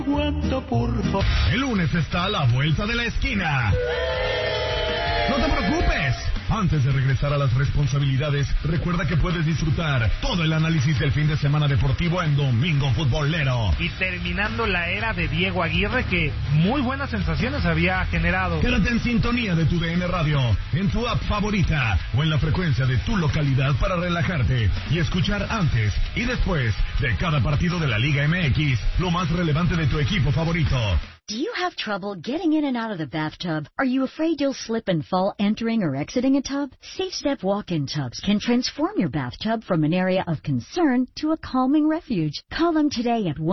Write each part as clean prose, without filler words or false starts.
El lunes está a la vuelta de la esquina. No te preocupes. Antes de regresar a las responsabilidades, recuerda que puedes disfrutar todo el análisis del fin de semana deportivo en Domingo Futbolero. Y terminando la era de Diego Aguirre, que muy buenas sensaciones había generado. Quédate en sintonía de tu DN Radio, en tu app favorita o en la frecuencia de tu localidad para relajarte y escuchar antes y después de cada partido de la Liga MX lo más relevante de tu equipo favorito. Do you have trouble getting in and out of the bathtub? Are you afraid you'll slip and fall entering or exiting a tub? Safe Step walk-in tubs can transform your bathtub from an area of concern to a calming refuge. Call them today at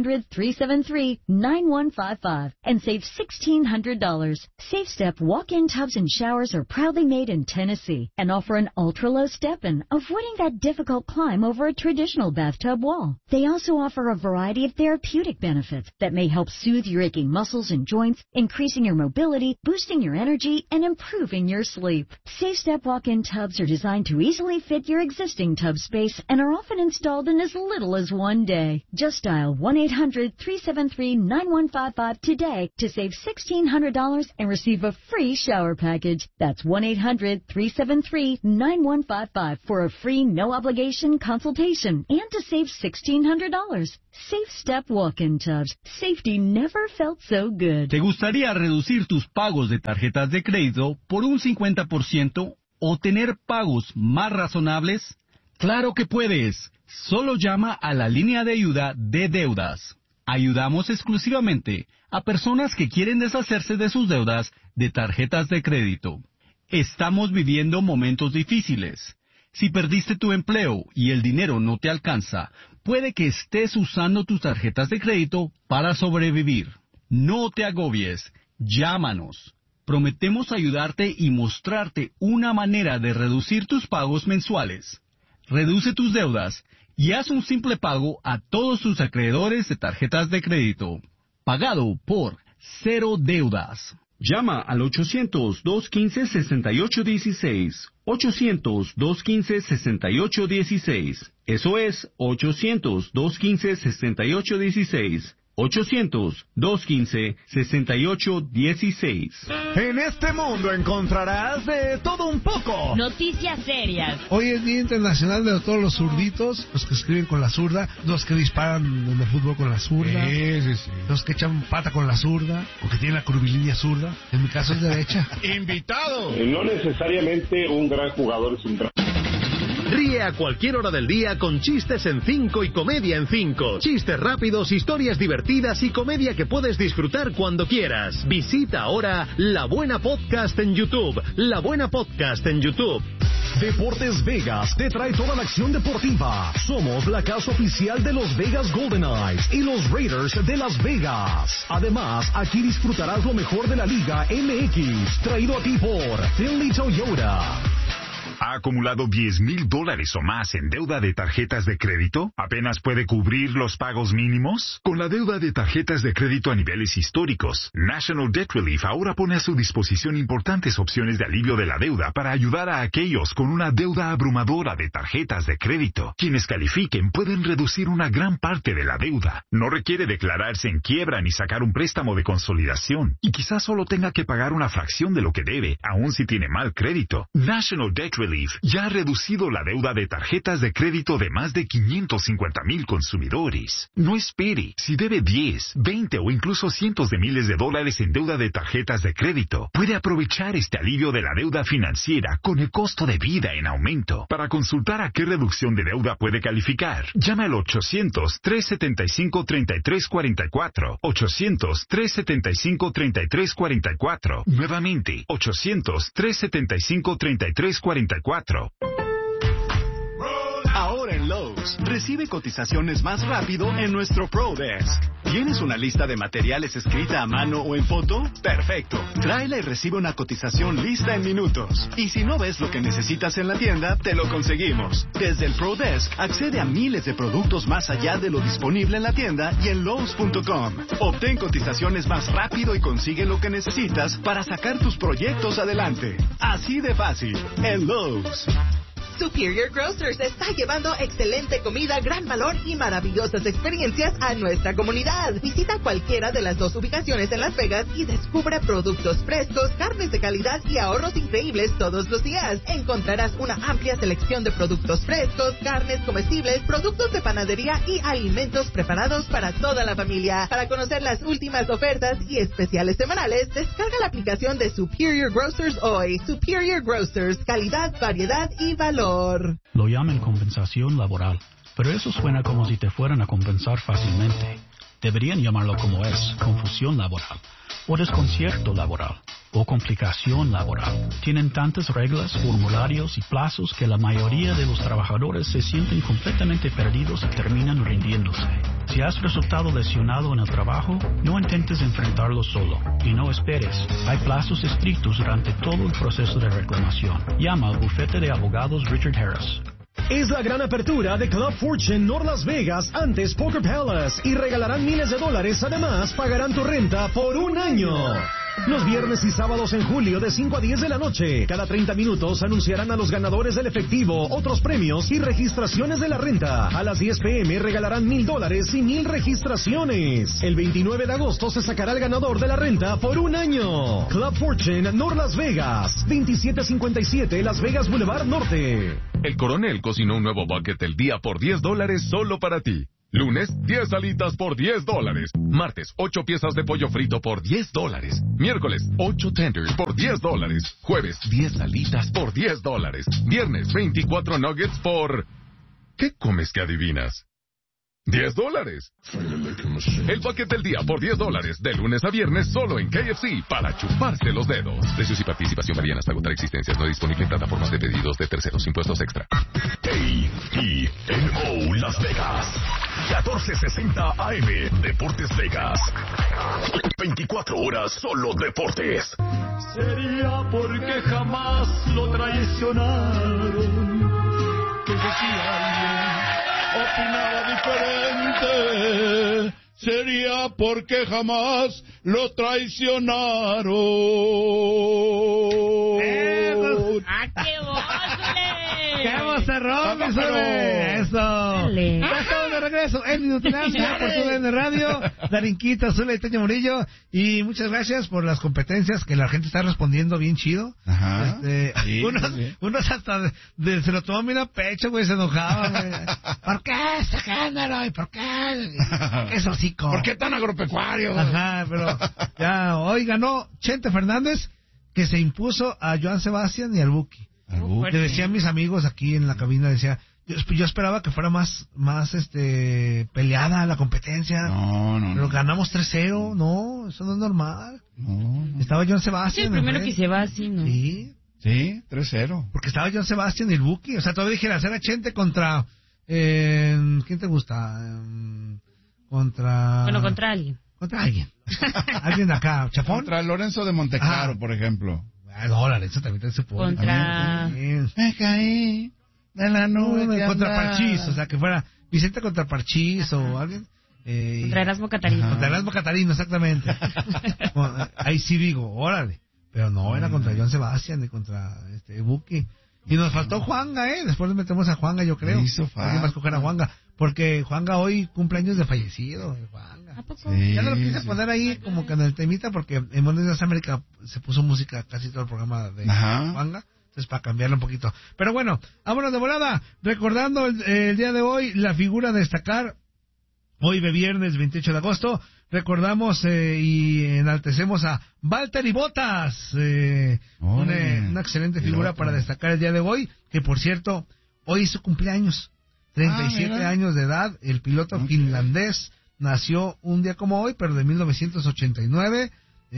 1-800-373-9155 and save $1,600. Safe Step walk-in tubs and showers are proudly made in Tennessee and offer an ultra-low step-in, avoiding that difficult climb over a traditional bathtub wall. They also offer a variety of therapeutic benefits that may help soothe your aching muscles and joints, increasing your mobility, boosting your energy, and improving your sleep. Safe Step walk-in tubs are designed to easily fit your existing tub space and are often installed in as little as one day. Just dial 1-800-373-9155 today to save $1,600 and receive a free shower package. That's 1-800-373-9155 for a free no-obligation consultation and to save $1,600. Safe Step walk-in tubs. Safety never felt so good. ¿Te gustaría reducir tus pagos de tarjetas de crédito por un 50% o tener pagos más razonables? ¡Claro que puedes! Solo llama a la línea de ayuda de deudas. Ayudamos exclusivamente a personas que quieren deshacerse de sus deudas de tarjetas de crédito. Estamos viviendo momentos difíciles. Si perdiste tu empleo y el dinero no te alcanza, puede que estés usando tus tarjetas de crédito para sobrevivir. No te agobies, llámanos. Prometemos ayudarte y mostrarte una manera de reducir tus pagos mensuales. Reduce tus deudas y haz un simple pago a todos tus acreedores de tarjetas de crédito. Pagado por Cero Deudas. Llama al 800-215-6816. 800-215-6816. Eso es 800-215-6816. 800-215-6816. En este mundo encontrarás de todo un poco. Noticias serias. Hoy es Día Internacional de todos los zurditos, los que escriben con la zurda, los que disparan en el fútbol con la zurda, los que echan pata con la zurda, o que tienen la curvilínea zurda. En mi caso es derecha. ¡Invitado! No necesariamente un gran jugador es un gran... Ríe a cualquier hora del día con Chistes en 5 y Comedia en 5. Chistes rápidos, historias divertidas y comedia que puedes disfrutar cuando quieras. Visita ahora La Buena Podcast en YouTube. La Buena Podcast en YouTube. Deportes Vegas te trae toda la acción deportiva. Somos la casa oficial de los Vegas Golden Knights y los Raiders de Las Vegas. Además, aquí disfrutarás lo mejor de la Liga MX, traído a ti por Finley Toyota. ¿Ha acumulado $10,000 o más en deuda de tarjetas de crédito? ¿Apenas puede cubrir los pagos mínimos? Con la deuda de tarjetas de crédito a niveles históricos, National Debt Relief ahora pone a su disposición importantes opciones de alivio de la deuda para ayudar a aquellos con una deuda abrumadora de tarjetas de crédito. Quienes califiquen pueden reducir una gran parte de la deuda. No requiere declararse en quiebra ni sacar un préstamo de consolidación. Y quizás solo tenga que pagar una fracción de lo que debe, aun si tiene mal crédito. National Debt Relief ya ha reducido la deuda de tarjetas de crédito de más de 550,000 consumidores. No espere. Si debe 10, 20 o incluso cientos de miles de dólares en deuda de tarjetas de crédito, puede aprovechar este alivio de la deuda financiera con el costo de vida en aumento. Para consultar a qué reducción de deuda puede calificar, llama al 800-375-3344. 800-375-3344. Nuevamente, 800-375-3344. Ahora en Lowe's, recibe cotizaciones más rápido en nuestro Pro Desk. ¿Tienes una lista de materiales escrita a mano o en foto? Perfecto. Tráela y recibe una cotización lista en minutos. Y si no ves lo que necesitas en la tienda, te lo conseguimos. Desde el Pro Desk, accede a miles de productos más allá de lo disponible en la tienda y en Lowe's.com. Obtén cotizaciones más rápido y consigue lo que necesitas para sacar tus proyectos adelante. Así de fácil. En Lowe's. Superior Grocers está llevando excelente comida, gran valor y maravillosas experiencias a nuestra comunidad. Visita cualquiera de las 2 ubicaciones en Las Vegas y descubre productos frescos, carnes de calidad y ahorros increíbles todos los días. Encontrarás una amplia selección de productos frescos, carnes comestibles, productos de panadería y alimentos preparados para toda la familia. Para conocer las últimas ofertas y especiales semanales, descarga la aplicación de Superior Grocers hoy. Superior Grocers, calidad, variedad y valor. Lo llaman compensación laboral, pero eso suena como si te fueran a compensar fácilmente. Deberían llamarlo como es, confusión laboral, o desconcierto laboral, o complicación laboral. Tienen tantas reglas, formularios y plazos que la mayoría de los trabajadores se sienten completamente perdidos y terminan rindiéndose. Si has resultado lesionado en el trabajo, no intentes enfrentarlo solo y no esperes. Hay plazos estrictos durante todo el proceso de reclamación. Llama al bufete de abogados Richard Harris. Es la gran apertura de Club Fortune North Las Vegas, antes Poker Palace, y regalarán miles de dólares. Además, pagarán tu renta por un año. Los viernes y sábados en julio de 5 a 10 de la noche. Cada 30 minutos anunciarán a los ganadores del efectivo, otros premios y registraciones de la renta. A las 10 p.m. regalarán $1,000 y 1,000 registraciones. El 29 de agosto se sacará el ganador de la renta por un año. Club Fortune North Las Vegas, 2757 Las Vegas Boulevard Norte. El Coronel cocinó un nuevo bucket el día por $10 solo para ti. Lunes, 10 alitas por $10. Martes, 8 piezas de pollo frito por $10. Miércoles, 8 tenders por $10. Jueves, 10 alitas por $10. Viernes, 24 nuggets por... ¿Qué comes que adivinas? $10. El paquete del día por $10, de lunes a viernes solo en KFC para chuparse los dedos. Precios y participación varían hasta agotar existencias. No disponible en plataformas de pedidos de terceros, impuestos extra. KFMO Las Vegas, 1460 AM, Deportes Vegas. 24 horas solo deportes. Sería porque jamás lo traicionaron, que decía alguien opinaba diferente. Sería porque jamás lo traicionaron. ¡Qué vocerrón, mi Zule! ¡Eso! Ya estamos de regreso en Minutilandia por TUDN Radio. Darinquita, Zule y Toño Murillo. Y muchas gracias por las competencias que la gente está respondiendo bien chido. Ajá. Sí, unos hasta se lo tomaban bien a pecho, güey, se enojaban, güey. ¿Por qué ese género? ¿Y por qué? ¿Qué es hocico? ¿Por qué tan agropecuario? Ajá, pero ya hoy ganó Chente Fernández, que se impuso a Joan Sebastián y al Buki. Le decía a mis amigos aquí en la cabina, decía, yo esperaba que fuera más peleada la competencia. No. Pero ganamos 3-0, no, eso no es normal. No. Estaba Joan Sebastián. Sí, el primero que se va así, ¿no? Sí, 3-0. Porque estaba Joan Sebastián y el Buki. O sea, todavía dije, hacer a Chente contra... ¿quién te gusta? Contra alguien. Contra alguien. Alguien de acá, Chapón. Contra Lorenzo de Monteclaro, por ejemplo. No, Lorenzo también se puede. Contra... Me caí de la nube. Contra Parchís, o sea, que fuera Vicente contra Parchís o alguien. Contra Erasmo Catarino. Contra Erasmo Catarino, exactamente. Ahí sí digo, órale. Pero no, era contra Joan Sebastián y contra Buki. Y nos faltó Juanga, Después le metemos a Juanga, yo creo. Alguien va a escoger a Juanga. Porque Juanga hoy cumple años de fallecido. Juanga. ¿A poco? Sí, ya lo quise poner ahí como que en el temita porque en Buenos Días América se puso música casi todo el programa de Juanga. Entonces para cambiarlo un poquito. Pero bueno, vámonos de volada. Recordando el día de hoy, la figura a destacar. Hoy de viernes 28 de agosto. Recordamos y enaltecemos a Valtteri Bottas. Una excelente figura para destacar el día de hoy. Que por cierto, hoy es su cumpleaños. 37 años de edad. El piloto finlandés nació un día como hoy, pero de 1989.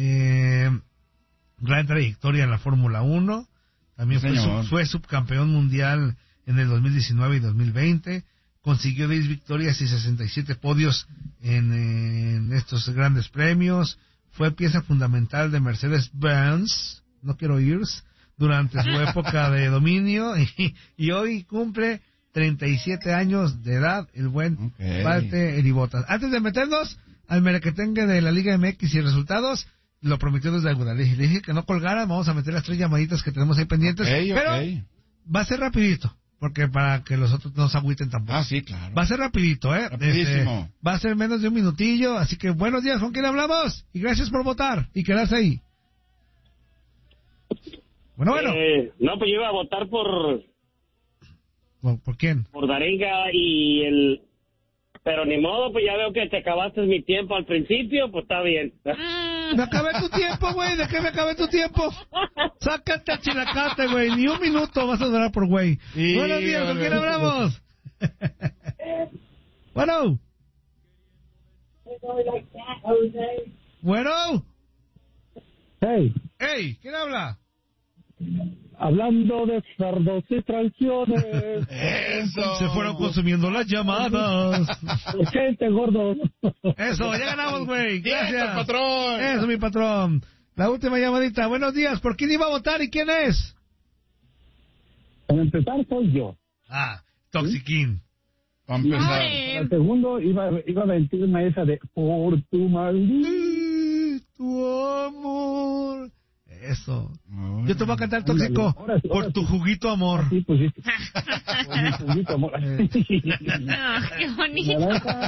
Gran trayectoria en la Fórmula 1. También fue subcampeón mundial en el 2019 y 2020. Consiguió 10 victorias y 67 podios en estos grandes premios. Fue pieza fundamental de Mercedes-Benz, no quiero oírs, durante su época de dominio. Y hoy cumple 37 años de edad, el buen Valtteri Bottas. Antes de meternos al merequetengue de la Liga MX y resultados, lo prometió desde Aguda. Le dije que no colgara, vamos a meter las 3 llamaditas que tenemos ahí pendientes. Pero va a ser rapidito, porque para que los otros no se agüiten tampoco. Ah, sí, claro. Va a ser rapidito, Rapidísimo. Va a ser menos de un minutillo, así que buenos días, ¿con quién hablamos? Y gracias por votar y quedarse ahí. Bueno. No, pues yo iba a votar por quién? Por Daringa pero ni modo, pues ya veo que te acabaste mi tiempo al principio, pues está bien. Me acabé tu tiempo, güey. ¿De qué me acabé tu tiempo? Sácate a chilacate, güey. Ni un minuto vas a durar por güey. Sí, buenos días, ¿con quién hablamos? Bueno. Bueno. Hey, ¿quién habla? Hablando de cerdos y traiciones. Eso. Se fueron consumiendo las llamadas. Gente, gordo. Eso, ya ganamos, güey. Gracias. Eso, patrón. Eso, mi patrón. La última llamadita. Buenos días. ¿Por quién iba a votar y quién es? Para empezar, soy yo. Toxiquín. Para empezar. El segundo iba a mentirme esa de por tu maldito amor. Eso. Yo te voy a cantar, Tóxico, por tu juguito amor. Sí, pues sí. Por mi juguito amor. Qué bonito.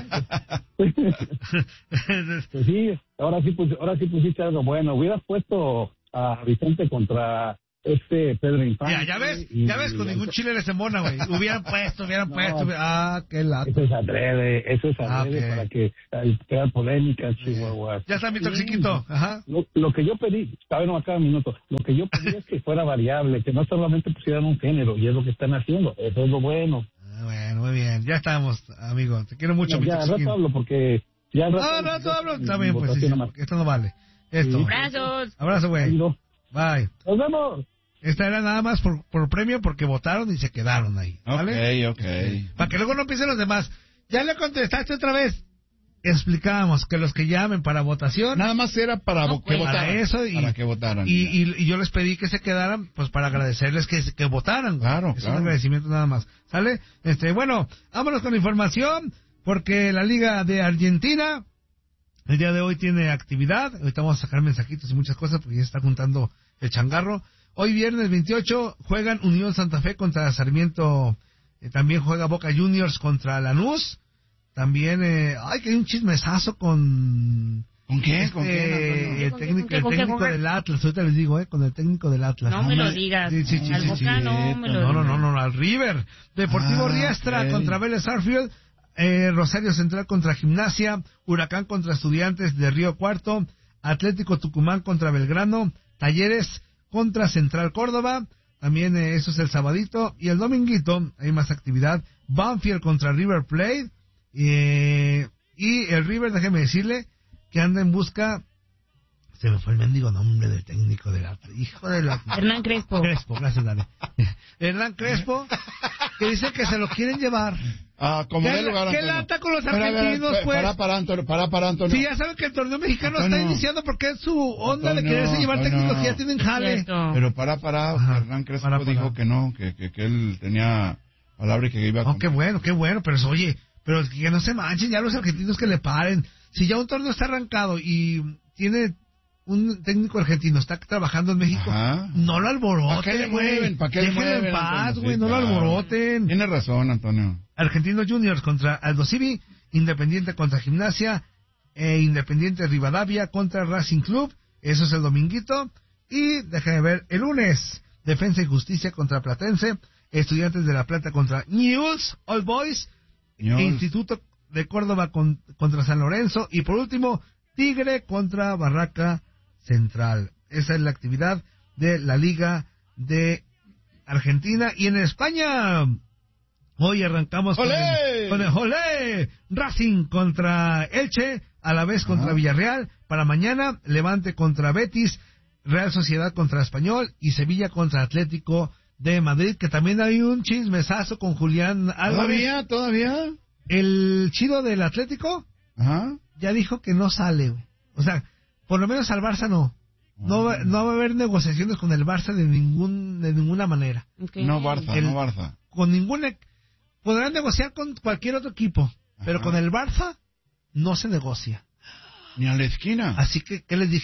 Pues sí, ahora sí pusiste algo bueno. Hubieras puesto a Vicente contra Pedro Infante. Ya ves, con ningún chile les embona, güey. Hubieran puesto. Qué lata. Eso es adrede para que crear polémicas, Chihuahua. Ya está mi Toxiquito. Ajá. Lo que yo pedí, todavía no me acaba un minuto, lo que yo pedí es que fuera variable, que no solamente pusieran un género, y es lo que están haciendo. Eso es lo bueno. Bueno, muy bien. Ya estamos, amigo. Te quiero mucho, mi Toxiquín. Ya, rato hablo porque... rato hablo. Está bien, pues sí, porque esto no vale. Esto. Abrazos. Abrazo, güey. Bye. Nos vemos. Esta era nada más por premio porque votaron y se quedaron ahí, ¿vale? Ok. Para que luego no piensen los demás. Ya le contestaste otra vez. Explicábamos que los que llamen para votación... Nada más era para que votaran. Para eso para que votaran. Y yo les pedí que se quedaran, pues para agradecerles que votaran. Claro, es un agradecimiento nada más. ¿Sale? Bueno, vámonos con información porque la Liga de Argentina el día de hoy tiene actividad. Ahorita vamos a sacar mensajitos y muchas cosas porque ya se está juntando el changarro. Hoy viernes 28 juegan Unión Santa Fe contra Sarmiento. También juega Boca Juniors contra Lanús. También, que hay un chismesazo con... ¿Con qué? El técnico del Atlas. Ahorita les digo, con el técnico del Atlas. No me lo digas. Sí, al Boca no me lo digas. No, al River. Deportivo Riestra contra Vélez Sarsfield. Rosario Central contra Gimnasia. Huracán contra Estudiantes de Río Cuarto. Atlético Tucumán contra Belgrano. Talleres contra Central Córdoba, también eso es el sabadito, y el dominguito hay más actividad, Banfield contra River Plate, y el River, déjeme decirle, que anda en busca, se me fue el mendigo nombre del técnico del Atlas, hijo de la... Hernán Crespo, gracias, Dani. Hernán Crespo, que dice que se lo quieren llevar. Como de lugar, ¿Qué lata con los argentinos, pues? Para, Antonio. Sí, ya saben que el torneo mexicano está iniciando porque es su onda de quererse llevar técnicos que ya tienen jale. Pero Hernán Crespo dijo que no, que él tenía palabra y que iba a... Qué bueno, pero oye, pero que no se manchen ya los argentinos, que le paren. Si ya un torneo está arrancado y tiene un técnico argentino está trabajando en México, no lo alboroten, güey. Déjenlo en paz, güey, no lo alboroten. Tienes razón, Antonio. Argentinos Juniors contra Aldo Civi, Independiente contra Gimnasia, Independiente Rivadavia contra Racing Club, eso es el dominguito. Y déjenme ver, el lunes, Defensa y Justicia contra Platense, Estudiantes de La Plata contra Newell's Old Boys, Instituto de Córdoba contra San Lorenzo, y por último, Tigre contra Barraca Central. Esa es la actividad de la Liga de Argentina. Y en España, hoy arrancamos con el Olé, Racing contra Elche, a la vez contra Villarreal. Para mañana, Levante contra Betis, Real Sociedad contra Español y Sevilla contra Atlético de Madrid, que también hay un chismesazo con Julián Álvarez. ¿Todavía? El chido del Atlético ya dijo que no sale, güey. O sea, por lo menos al Barça no. No va a haber negociaciones con el Barça de ninguna manera. No Barça. Con ninguna... Podrán negociar con cualquier otro equipo, pero con el Barça no se negocia. Ni a la esquina. Así que, ¿qué les dije?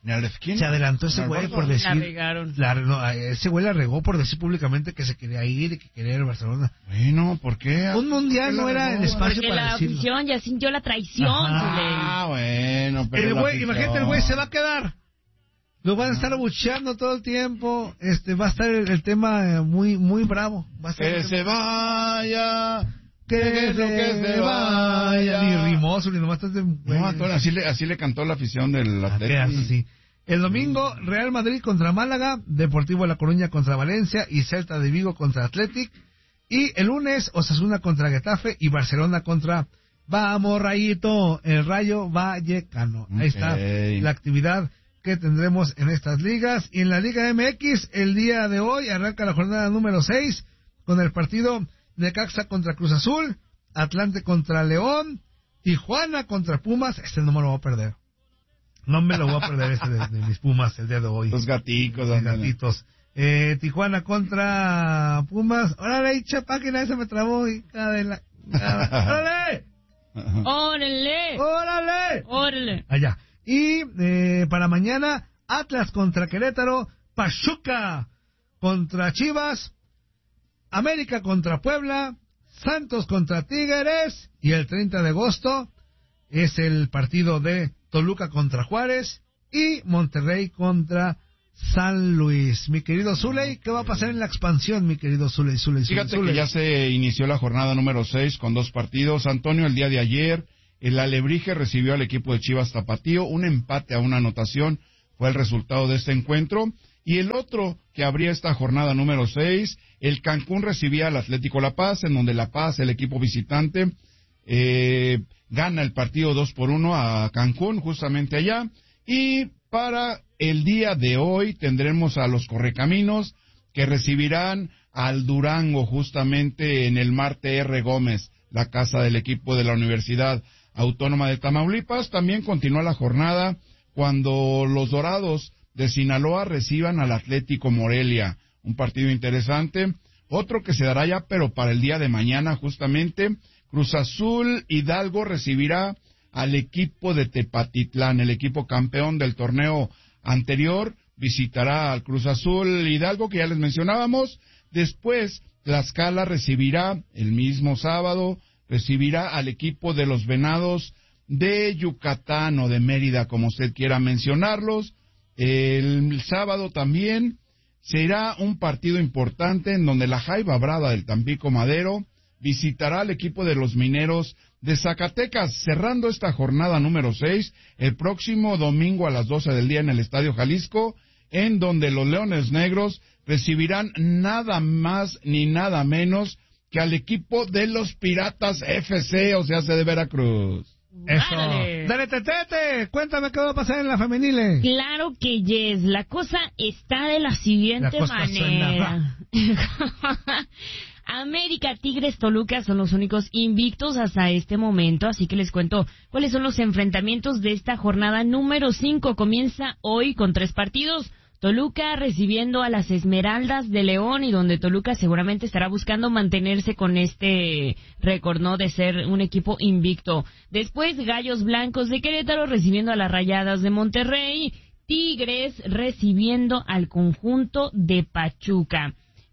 ¿Quién? Se adelantó ese güey por decir... ese güey la regó por decir públicamente que se quería ir y que quería ir a Barcelona. Bueno, ¿por qué? Un mundial no era el espacio porque para decirlo. Porque la afición ya sintió la traición. Bueno, pero el güey, imagínate, el güey se va a quedar. Lo van a estar abucheando todo el tiempo. Va a estar el tema muy muy bravo. Va a estar que se vaya... Que se vaya. Ni rimoso, ni nomás estás de... así le cantó la afición del Atlético. Sí. El domingo, Real Madrid contra Málaga, Deportivo de La Coruña contra Valencia y Celta de Vigo contra Athletic. Y el lunes, Osasuna contra Getafe y Barcelona contra... Vamos, Rayito, el Rayo Vallecano. Ahí está la actividad que tendremos en estas ligas. Y en la Liga MX, el día de hoy, arranca la jornada número 6 con el partido... Necaxa contra Cruz Azul, Atlante contra León, Tijuana contra Pumas. No me lo voy a perder. No me lo voy a perder de mis Pumas el día de hoy. Los gatitos. Tijuana contra Pumas. Órale, hincha página, esa me trabó. ¡Órale! ¡Órale! Allá. Y para mañana, Atlas contra Querétaro, Pachuca contra Chivas, América contra Puebla, Santos contra Tigres, y el 30 de agosto es el partido de Toluca contra Juárez y Monterrey contra San Luis. Mi querido Zuley, ¿qué va a pasar en la expansión, mi querido Zuley? Fíjate que ya se inició la jornada número 6 con 2 partidos. Antonio, el día de ayer, el Alebrije recibió al equipo de Chivas Tapatío. Un empate a una anotación fue el resultado de este encuentro. Y el otro que abría esta jornada número 6, el Cancún recibía al Atlético La Paz, en donde La Paz, el equipo visitante, gana el partido 2-1 a Cancún, justamente allá. Y para el día de hoy tendremos a los Correcaminos, que recibirán al Durango, justamente en el Marte R. Gómez, la casa del equipo de la Universidad Autónoma de Tamaulipas. También continúa la jornada cuando los Dorados de Sinaloa reciban al Atlético Morelia, un partido interesante. Otro que se dará ya, pero para el día de mañana, justamente, Cruz Azul Hidalgo recibirá al equipo de Tepatitlán, el equipo campeón del torneo anterior, visitará al Cruz Azul Hidalgo, que ya les mencionábamos. Después, Tlaxcala recibirá, el mismo sábado, recibirá al equipo de los Venados de Yucatán o de Mérida, como usted quiera mencionarlos. El sábado también será un partido importante en donde la Jaiba Brava del Tampico Madero visitará al equipo de los Mineros de Zacatecas, cerrando esta jornada número 6 el próximo domingo a las 12 del día en el Estadio Jalisco, en donde los Leones Negros recibirán nada más ni nada menos que al equipo de los Piratas FC, o sea, de Veracruz. Eso. Dale, Tetete, cuéntame qué va a pasar en la femenil. Claro que yes, la cosa está de la siguiente manera. América, Tigres, Toluca son los únicos invictos hasta este momento, así que les cuento cuáles son los enfrentamientos de esta jornada número 5. Comienza hoy con 3 partidos. Toluca recibiendo a las Esmeraldas de León, y donde Toluca seguramente estará buscando mantenerse con este récord, ¿no?, de ser un equipo invicto. Después, Gallos Blancos de Querétaro recibiendo a las Rayadas de Monterrey. Tigres recibiendo al conjunto de Pachuca.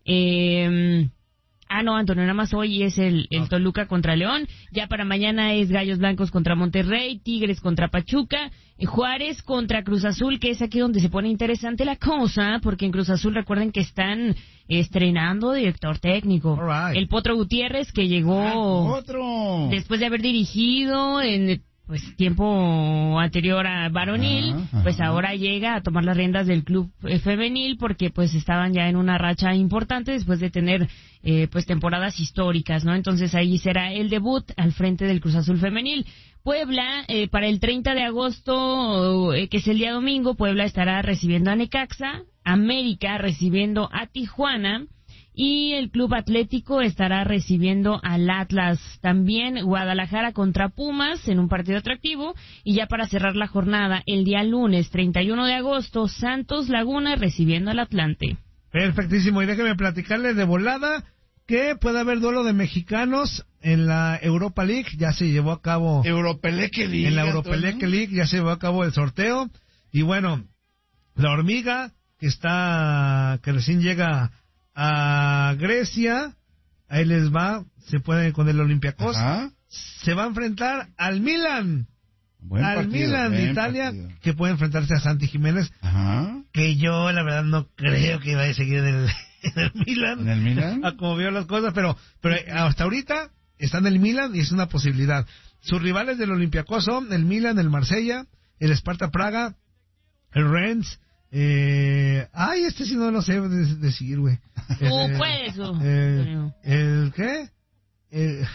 No, Antonio, nada más hoy es el Toluca contra León. Ya para mañana es Gallos Blancos contra Monterrey, Tigres contra Pachuca, Juárez contra Cruz Azul, que es aquí donde se pone interesante la cosa, porque en Cruz Azul recuerden que están estrenando director técnico. Right. El Potro Gutiérrez, que llegó después de haber dirigido en tiempo anterior a varonil, pues ahora llega a tomar las riendas del club femenil, porque pues estaban ya en una racha importante después de tener temporadas históricas, ¿no? Entonces ahí será el debut al frente del Cruz Azul femenil. Puebla, para el 30 de agosto, que es el día domingo, Puebla estará recibiendo a Necaxa, América recibiendo a Tijuana, y el Club Atlético estará recibiendo al Atlas. También Guadalajara contra Pumas en un partido atractivo. Y ya para cerrar la jornada, el día lunes 31 de agosto, Santos Laguna recibiendo al Atlante. Perfectísimo, y déjeme platicarles de volada que puede haber duelo de mexicanos en la Europa League. Ya se llevó a cabo Europeleque League, en la Europeleque League ya se llevó a cabo el sorteo. Y bueno, La Hormiga, que recién llega a Grecia, ahí les va, se puede con el Olympiacos, se va a enfrentar al Milan. Milan de Italia, que puede enfrentarse a Santi Jiménez, que yo la verdad no creo que vaya a seguir en el Milan. ¿En el Milan? Como veo las cosas, pero hasta ahorita está en el Milan y es una posibilidad. Sus rivales del Olympiacos son el Milan, el Marsella, el Sparta Praga, el Rennes. Este sí no lo sé decir, güey. Puedes, ¿El qué? El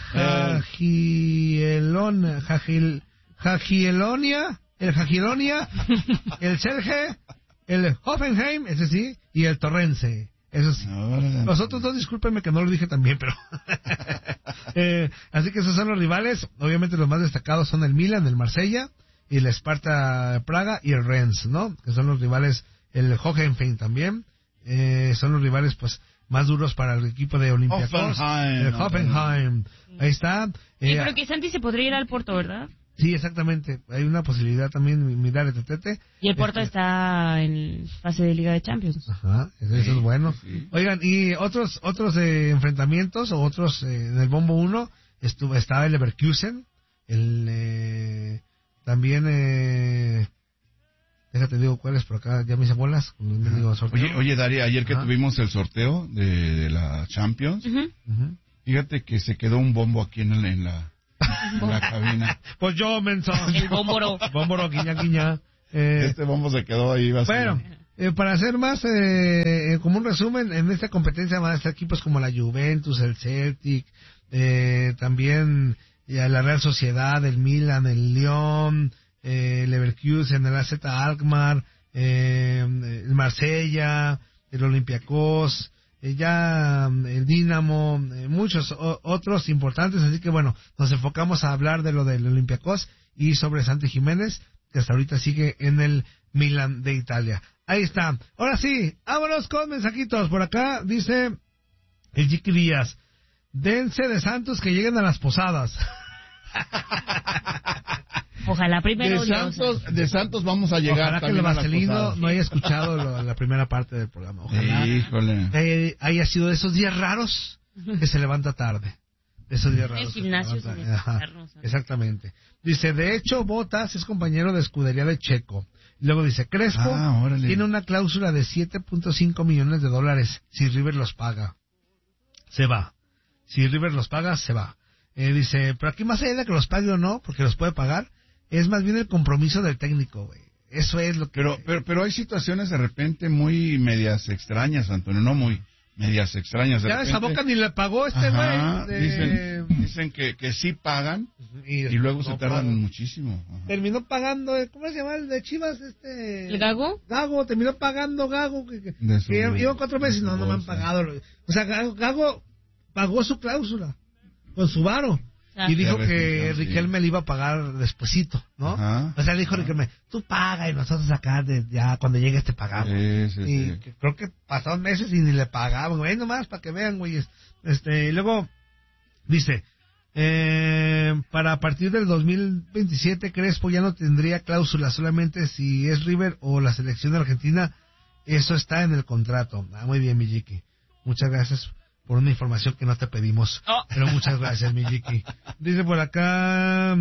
Jagiellonia, el Serge, el Hoffenheim, ese sí, y el Torrense, eso sí. Los otros dos, discúlpenme que no lo dije también, pero... así que esos son los rivales. Obviamente los más destacados son el Milan, el Marsella, y el Sparta Praga y el Rennes, ¿no? Que son los rivales, el Hoffenheim también, son los rivales, pues, más duros para el equipo de Olympiacos. El Hoffenheim. Ahí está. Pero que Santi se podría ir al Porto, ¿verdad? Sí, exactamente. Hay una posibilidad también, mirar el Tete. Y el Porto está en fase de Liga de Champions. Eso es bueno. Sí. Oigan, y otros enfrentamientos, o otros en el Bombo 1, estaba el Leverkusen, también... Déjate digo cuáles por acá, ya me hice bolas. Oye, Daria, ayer que tuvimos el sorteo de la Champions, fíjate que se quedó un bombo aquí en la cabina. Pues yo, menso. El bómboro. Bómboro, guiña. Este bombo se quedó ahí vacío. Bueno, para hacer más, como un resumen, en esta competencia van a estar equipos como la Juventus, el Celtic, también la Real Sociedad, el Milan, el Lyon, el Leverkusen, el AZ Alkmaar, el Marsella, el Olympiacos, el Dinamo, muchos otros importantes. Así que bueno, nos enfocamos a hablar de lo del Olympiacos y sobre Santi Jiménez, que hasta ahorita sigue en el Milan de Italia. Ahí está. Ahora sí, vámonos con mensajitos. Por acá dice el Chiqui Díaz: dense de Santos que lleguen a las posadas. Ojalá primero de Santos vamos a llegar. Ojalá que el Marcelino no haya escuchado la primera parte del programa. Ojalá haya sido de esos días raros que se levanta tarde. De esos días raros. El gimnasio exactamente. Dice, de hecho, Bottas es compañero de escudería de Checo. Luego dice, Crespo tiene una cláusula de $7.5 millones. Si River los paga, se va. Si River los paga, se va. Dice, pero aquí más allá de que los pague o no, porque los puede pagar, es más bien el compromiso del técnico, güey. Eso es lo que... Pero hay situaciones de repente muy medias extrañas, Antonio, no muy medias extrañas. Ya esa Boca ni le pagó güey. Dicen que sí pagan y luego se tardan muchísimo. Terminó pagando, ¿cómo se llama el de Chivas? ¿El Gago? Gago, terminó pagando Gago, que iba 4 meses y no me han pagado. O sea, Gago pagó su cláusula con su varo. Y dijo que Riquelme le iba a pagar despuesito, ¿no? O sea, le dijo Riquelme, tú paga y nosotros acá ya cuando llegues te pagamos. Y creo que pasaron meses y ni le pagaban, güey, nomás para que vean, güey. Y luego dice, para a partir del 2027 Crespo ya no tendría cláusula, solamente si es River o la selección de Argentina, eso está en el contrato. Muy bien, Mijiki. Muchas gracias por una información que no te pedimos. Pero muchas gracias, mi Jiki. Dice por acá,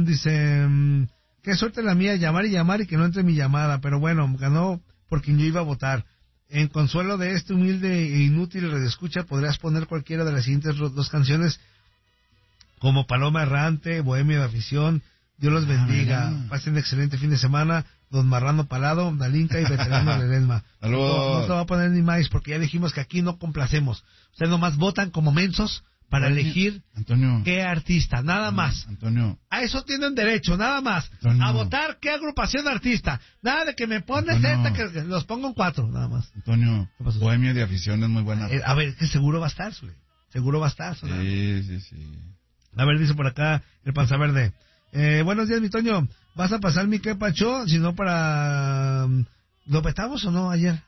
qué suerte la mía, llamar y que no entre mi llamada. Pero bueno, ganó por quien yo iba a votar. En consuelo de este humilde e inútil redescucha, podrías poner cualquiera de las siguientes 2 canciones, como Paloma Errante, Bohemio de Afición, Dios los bendiga. Pasen un excelente fin de semana. Don Marrano Palado, Dalinka y Veterano Ledesma. No te va a poner ni más, porque ya dijimos que aquí no complacemos. Ustedes nomás votan como mensos para elegir qué artista, nada más. A eso tienen derecho, nada más. A votar qué agrupación de artista. Nada de que me pones que los pongo en 4, nada más. Bohemio de Afición es muy buena. A ver, que seguro va a estar, güey. Seguro va a estar. Sí. A ver, dice por acá el Panza Verde. Buenos días, mi Toño. ¿Vas a pasar mi quepacho? Si no, para... ¿Lo petamos o no ayer?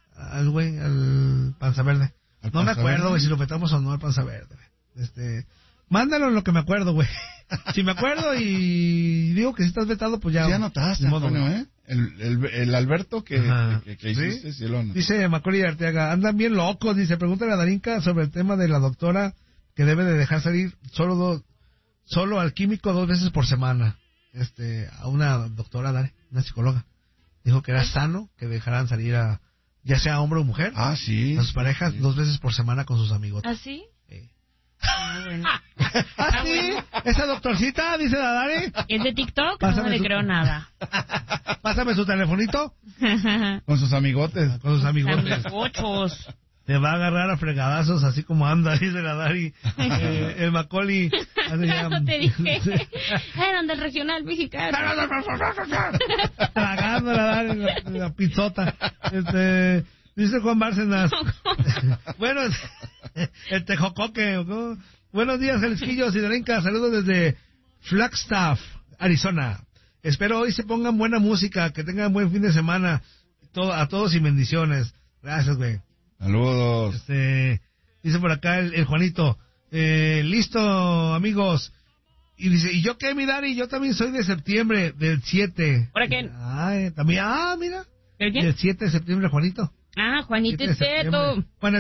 Al Panza Verde. No me acuerdo, güey, si lo petamos o no al Panza Verde. Mándalo en lo que me acuerdo, güey. Si me acuerdo y digo que si estás vetado, pues ya... Ya notaste, Antonio, El Alberto que hiciste, ¿sí? Dice Macaulay Arteaga, andan bien locos, dice, pregúntale a Darinka sobre el tema de la doctora que debe de dejar salir solo al químico 2 veces por semana. A una doctora, una psicóloga, dijo que era sano que dejaran salir a, ya sea hombre o mujer, a sus parejas 2 veces por semana con sus amigos. ¿Ah, sí? Bueno. ¿Ah, sí? ¿Esa doctorcita? Dice la Dari. ¿Es de TikTok? Pásame no le creo nada. Pásame su telefonito. Con sus amigotes. Amigochos. Te va a agarrar a fregadazos así como anda, dice la Dari. El Macaulay. No te dije. Eran del regional mexicano. Tragando la Dari, la pizzota. Dice Juan Bárcenas. Bueno, el Tejocoque. ¿No? Buenos días, Jalisquillos y Darinka. Saludos desde Flagstaff, Arizona. Espero hoy se pongan buena música, que tengan buen fin de semana. A todos y bendiciones. Gracias, güey. Saludos. Dice por acá el Juanito. Listo, amigos. Y dice, ¿y yo qué, mi Dari? Yo también soy de septiembre, del 7. ¿Para qué? También, mira. Del 7 de septiembre, Juanito. Juanito y Teto. Bueno,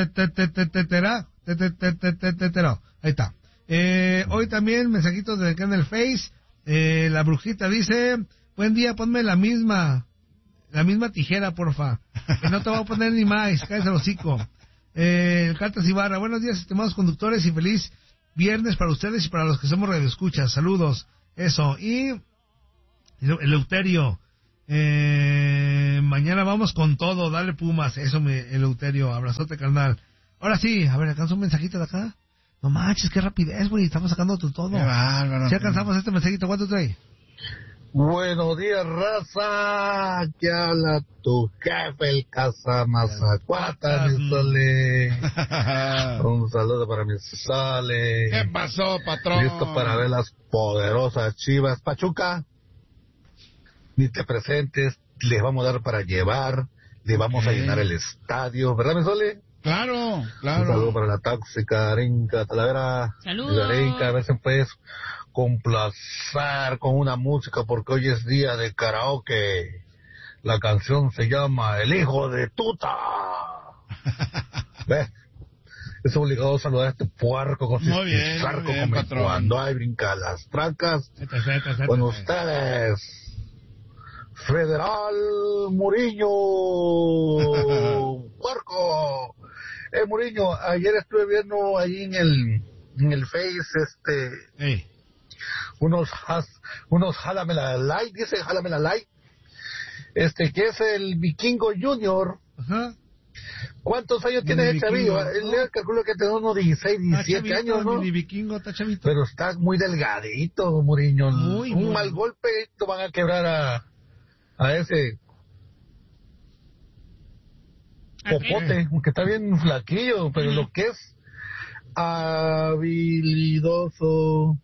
ahí está. Hoy también mensajitos de acá en el Face. La brujita dice, buen día, ponme la misma tijera, porfa. Que no te voy a poner ni más, cállate el hocico. Cartas Ibarra, buenos días, estimados conductores, y feliz viernes para ustedes y para los que somos radioescuchas. Saludos. Eso. Y Eleuterio, mañana vamos con todo, dale Pumas. Eso, Eleuterio, abrazote, carnal. Ahora sí, a ver, ¿alcanzó un mensajito de acá? No manches, qué rapidez, güey, estamos sacando todo. Qué bárbaro. ¿Sí alcanzamos este mensajito? ¿Cuánto trae? Buenos días, raza. Aquí habla tu jefe, el Casamazacuata, mi Sole. Un saludo para mi Sole. ¿Qué pasó, patrón? Listo para ver las poderosas Chivas. Pachuca, ni te presentes, les vamos a dar para llevar, le vamos a llenar el estadio, ¿verdad, mi Sole? Claro. Un saludo para la tóxica Darinka Talavera. Saludos. Darinka, a ver si puedes complacer con una música, porque hoy es día de karaoke. La canción se llama El Hijo de Tuta. ¿Ves? Es obligado a saludar a este puerco con su charco cuando hay brinca las trancas. Con ustedes, Federal Muriño. Puerco. Muriño, ayer estuve viendo ahí en el Face, unos Jálamela Light, dice Jálamela Light, que es el Vikingo Junior. Ajá. ¿Cuántos años tiene ese chavillo? Él calculo que tiene unos 16, 17 años, ¿no? Vikingo está chavito. Pero está muy delgadito, Muriño. Un mal golpe van a quebrar a ese popote, aunque está bien flaquillo, pero lo que es habilidoso.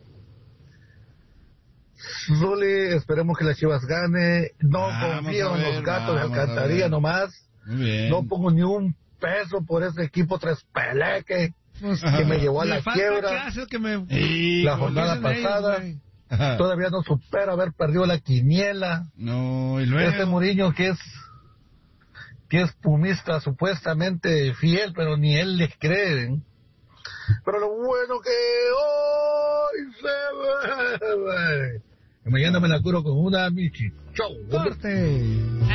Sole, esperemos que las Chivas gane. No confío en los gatos de Alcantarilla nomás. No pongo ni un peso por ese equipo tres peleque que me llevó a la quiebra la jornada pasada. Todavía no supera haber perdido la quiniela. No, y luego este Muriño que es pumista supuestamente fiel, pero ni él les cree. Pero lo bueno que hoy se ve. Mañana me la curo con una Michi. Chau.